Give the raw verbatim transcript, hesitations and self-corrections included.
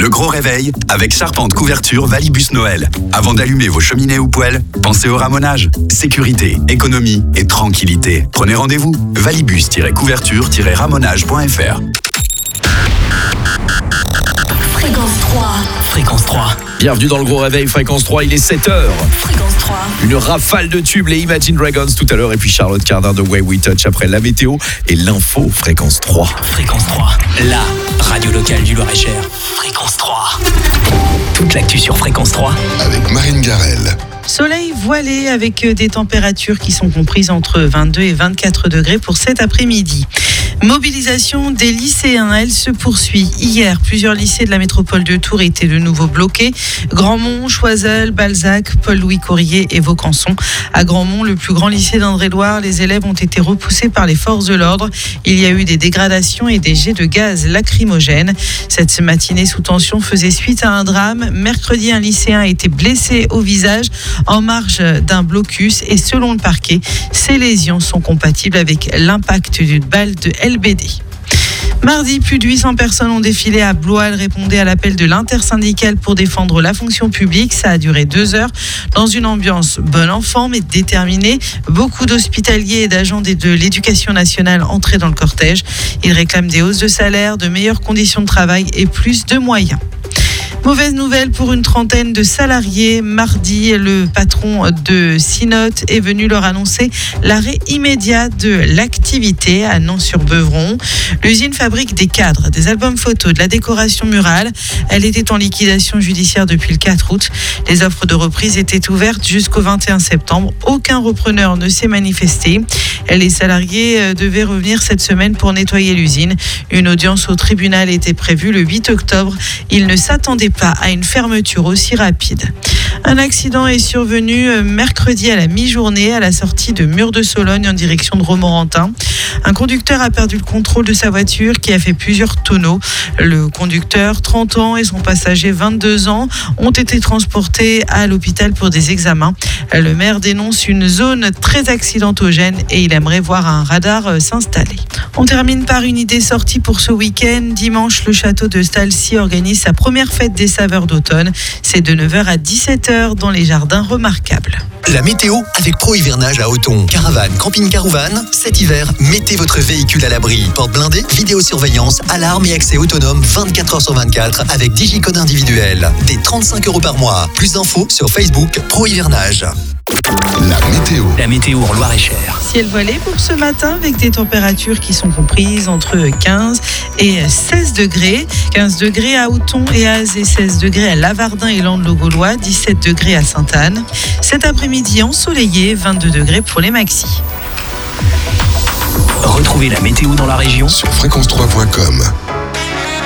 Le gros réveil avec charpente couverture Valibus Noël. Avant d'allumer vos cheminées ou poêles, pensez au ramonage. Sécurité, économie et tranquillité. Prenez rendez-vous. valibus couverture ramonage point f r. Fréquence trois. Fréquence trois. Bienvenue dans le gros réveil, Fréquence trois, il est sept heures. Fréquence trois. Une rafale de tubes, les Imagine Dragons tout à l'heure, et puis Charlotte Cardin de Way We Touch après la météo et l'info. Fréquence trois. Fréquence trois, la radio locale du Loir-et-Cher. Fréquence trois. Toute l'actu sur Fréquence trois. Avec Marine Garel. Soleil voilé avec des températures qui sont comprises entre vingt-deux et vingt-quatre degrés pour cet après-midi. Mobilisation des lycéens, elle se poursuit. Hier, plusieurs lycées de la métropole de Tours étaient de nouveau bloqués. Grandmont, Choiseul, Balzac, Paul-Louis Courier et Vaucanson. À Grandmont, le plus grand lycée d'Indre-et-Loire, les élèves ont été repoussés par les forces de l'ordre. Il y a eu des dégradations et des jets de gaz lacrymogènes. Cette matinée sous tension faisait suite à un drame. Mercredi, un lycéen a été blessé au visage en marge d'un blocus et selon le parquet, ces lésions sont compatibles avec l'impact d'une balle de L B D. Mardi, plus de huit cents personnes ont défilé à Blois. Elles répondaient à l'appel de l'intersyndicale pour défendre la fonction publique. Ça a duré deux heures dans une ambiance bon enfant mais déterminée. Beaucoup d'hospitaliers et d'agents de l'éducation nationale entraient dans le cortège. Ils réclament des hausses de salaire, de meilleures conditions de travail et plus de moyens. Mauvaise nouvelle pour une trentaine de salariés. Mardi, le patron de Sinote est venu leur annoncer l'arrêt immédiat de l'activité à Nans-sur-Beuvron. L'usine fabrique des cadres, des albums photos, de la décoration murale. Elle était en liquidation judiciaire depuis le quatre août. Les offres de reprise étaient ouvertes jusqu'au vingt et un septembre. Aucun repreneur ne s'est manifesté. Les salariés devaient revenir cette semaine pour nettoyer l'usine. Une audience au tribunal était prévue le huit octobre. Ils ne s'attendaient pas à une fermeture aussi rapide. Un accident est survenu mercredi à la mi-journée à la sortie de Mur-de-Sologne en direction de Romorantin. Un conducteur a perdu le contrôle de sa voiture qui a fait plusieurs tonneaux. Le conducteur, trente ans, et son passager, vingt-deux ans, ont été transportés à l'hôpital pour des examens. Le maire dénonce une zone très accidentogène et il aimerait voir un radar s'installer. On termine par une idée sortie pour ce week-end. Dimanche, le château de Stalcy organise sa première fête des saveurs d'automne. C'est de neuf heures à dix-sept heures dans les jardins remarquables. La météo avec Pro Hivernage à Othon. Caravane, camping-car ou van, cet hiver, mettez votre véhicule à l'abri. Porte blindée, vidéosurveillance, alarme et accès autonome vingt-quatre heures sur vingt-quatre avec digicode individuel. Des trente-cinq euros par mois. Plus d'infos sur Facebook Pro Hivernage. La météo. La météo en Loir-et-Cher. Ciel voilé pour ce matin avec des températures qui sont comprises entre quinze et seize degrés. quinze degrés à Othon et Az et seize degrés à Lavardin et Landes-le-Gaulois, dix-sept degrés à Sainte-Anne. Cet après-midi ensoleillé, vingt-deux degrés pour les maxis. Retrouvez la météo dans la région Sur fréquence trois point com.